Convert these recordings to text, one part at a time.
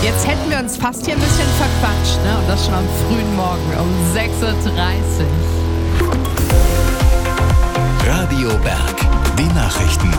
Jetzt hätten wir uns fast hier ein bisschen verquatscht, ne? Und das schon am frühen Morgen um 6:30 Uhr. Radio Berg, die Nachrichten.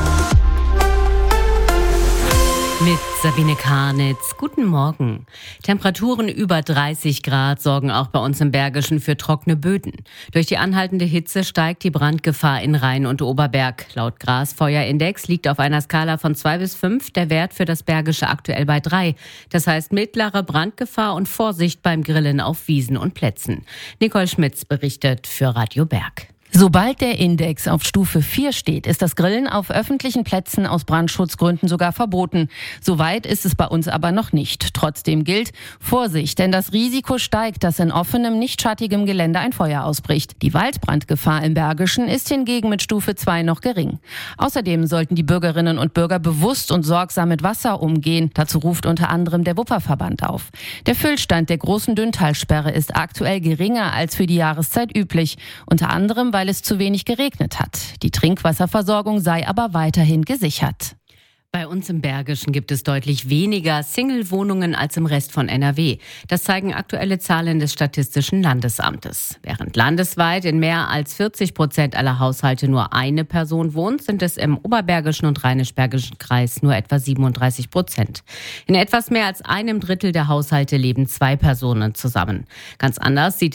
Mit Sabine Karnitz. Guten Morgen. Temperaturen über 30 Grad sorgen auch bei uns im Bergischen für trockene Böden. Durch die anhaltende Hitze steigt die Brandgefahr in Rhein und Oberberg. Laut Grasfeuerindex liegt auf einer Skala von 2 bis 5 der Wert für das Bergische aktuell bei 3. Das heißt mittlere Brandgefahr und Vorsicht beim Grillen auf Wiesen und Plätzen. Nicole Schmitz berichtet für Radio Berg. Sobald der Index auf Stufe 4 steht, ist das Grillen auf öffentlichen Plätzen aus Brandschutzgründen sogar verboten. Soweit ist es bei uns aber noch nicht. Trotzdem gilt Vorsicht, denn das Risiko steigt, dass in offenem, nicht schattigem Gelände ein Feuer ausbricht. Die Waldbrandgefahr im Bergischen ist hingegen mit Stufe 2 noch gering. Außerdem sollten die Bürgerinnen und Bürger bewusst und sorgsam mit Wasser umgehen. Dazu ruft unter anderem der Wupperverband auf. Der Füllstand der großen Dünntalsperre ist aktuell geringer als für die Jahreszeit üblich. Unter anderem, weil es zu wenig geregnet hat. Die Trinkwasserversorgung sei aber weiterhin gesichert. Bei uns im Bergischen gibt es deutlich weniger Single-Wohnungen als im Rest von NRW. Das zeigen aktuelle Zahlen des Statistischen Landesamtes. Während landesweit in mehr als 40% aller Haushalte nur eine Person wohnt, sind es im Oberbergischen und Rheinisch-Bergischen Kreis nur etwa 37%. In etwas mehr als einem Drittel der Haushalte leben 2 Personen zusammen. Ganz anders sieht